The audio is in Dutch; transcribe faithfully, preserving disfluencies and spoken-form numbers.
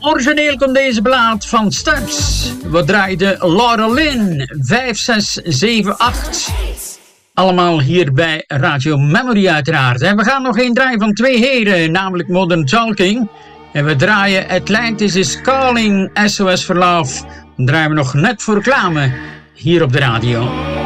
Origineel komt deze plaat van Stubbs. We draaiden Laura Lynn, vijf, zes, zeven, acht. Allemaal hier bij Radio Memory uiteraard. En we gaan nog één draaien van twee heren, namelijk Modern Talking. En we draaien Atlantis is Calling, S O S for Love. Dan draaien we nog net voor reclame hier op de radio.